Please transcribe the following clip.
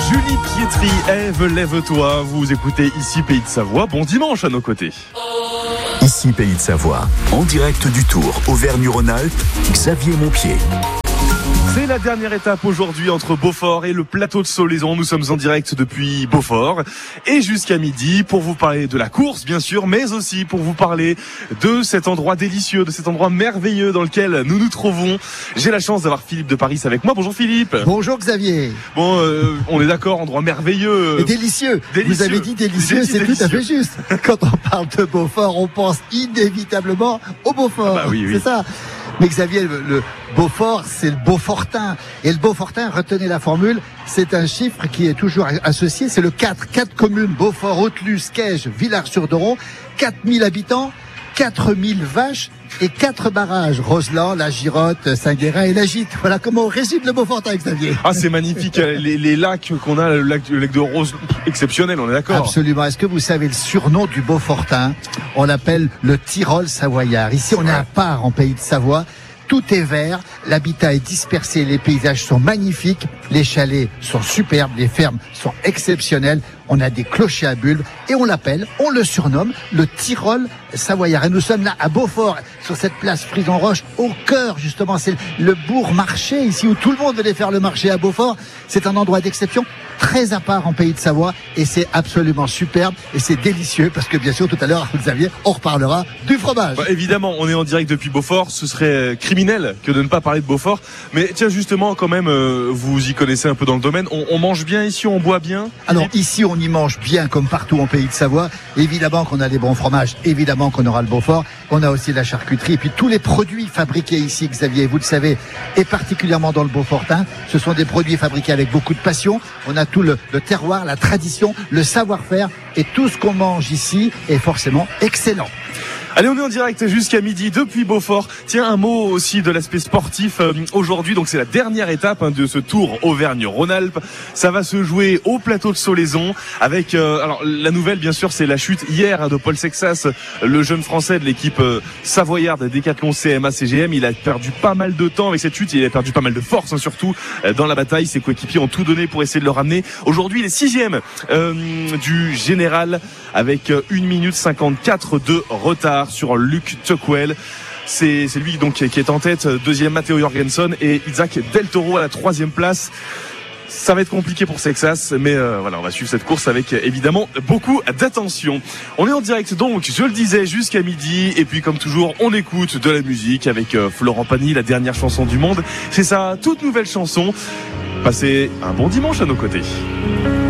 Julie Pietri, Ève, lève-toi. Vous écoutez ici Pays de Savoie. Bon dimanche à nos côtés. Ici Pays de Savoie, en direct du Tour Auvergne-Rhône-Alpes, Xavier Montpied. C'est la dernière étape aujourd'hui entre Beaufort et le plateau de Solaison. Nous sommes en direct depuis Beaufort et jusqu'à midi pour vous parler de la course, bien sûr, mais aussi pour vous parler de cet endroit délicieux, de cet endroit merveilleux dans lequel nous nous trouvons. J'ai la chance d'avoir Philippe de Paris avec moi. Bonjour Philippe. Bonjour Xavier. Bon, on est d'accord, endroit merveilleux. Et délicieux. Vous avez dit délicieux, c'est tout à fait juste. Quand on parle de Beaufort, on pense inévitablement au Beaufort. Ah bah oui. C'est ça. Mais Xavier, le Beaufort, c'est le Beaufortin. Et le Beaufortin, retenez la formule, c'est un chiffre qui est toujours associé, c'est le 4. 4 communes, Beaufort, Autelus, Caige, Villars-sur-Doron, 4000 habitants, 4000 vaches et 4 barrages. Roseland, la Girotte, Saint-Guérin et la Gite. Voilà comment on résume le Beaufortin, Xavier. Ah, c'est magnifique. Les lacs qu'on a, le lac de Rose, exceptionnel, on est d'accord. Absolument. Est-ce que vous savez le surnom du Beaufortin? On l'appelle le Tyrol savoyard. Ici, on est à part en Pays de Savoie. Tout est vert, l'habitat est dispersé, les paysages sont magnifiques, les chalets sont superbes, les fermes sont exceptionnelles, on a des clochers à bulbes et on le surnomme le Tyrol savoyard. Et nous sommes là à Beaufort, sur cette place Frison-Roche, au cœur justement, c'est le bourg marché ici où tout le monde venait faire le marché à Beaufort. C'est un endroit d'exception, très à part en Pays de Savoie et c'est absolument superbe et c'est délicieux parce que bien sûr tout à l'heure, Xavier, on reparlera du fromage. Bah, évidemment, on est en direct depuis Beaufort, ce serait criminel que de ne pas parler de Beaufort, mais tiens justement quand même, vous y connaissez un peu dans le domaine, on mange bien ici, on boit bien. Alors ici on y mange bien comme partout en Pays de Savoie, évidemment qu'on a les bons fromages, évidemment qu'on aura le Beaufort, on a aussi la charcuterie et puis tous les produits fabriqués ici, Xavier, vous le savez, et particulièrement dans le Beaufortin, ce sont des produits fabriqués avec beaucoup de passion, on a tout le terroir, la tradition, le savoir-faire et tout ce qu'on mange ici est forcément excellent. Allez, on est en direct jusqu'à midi depuis Beaufort. Tiens, un mot aussi de l'aspect sportif aujourd'hui. Donc c'est la dernière étape de ce Tour Auvergne-Rhône-Alpes. Ça va se jouer au plateau de Solaison avec alors la nouvelle bien sûr, c'est la chute hier de Paul Sexas, le jeune français de l'équipe savoyarde Décathlon CMA CGM. Il a perdu pas mal de temps avec cette chute, il a perdu pas mal de force surtout dans la bataille. Ses coéquipiers ont tout donné pour essayer de le ramener. Aujourd'hui, il est 6e du général avec 1 minute 54 de retard sur Luc Tuckwell. C'est lui donc qui est en tête, deuxième Matteo Jorgensen et Isaac Del Toro à la 3e place. Ça va être compliqué pour Sexas, mais voilà, on va suivre cette course avec évidemment beaucoup d'attention. On est en direct donc, je le disais, jusqu'à midi, et puis comme toujours, on écoute de la musique avec Florent Pagny, la dernière chanson du monde. C'est sa toute nouvelle chanson. Passez un bon dimanche à nos côtés.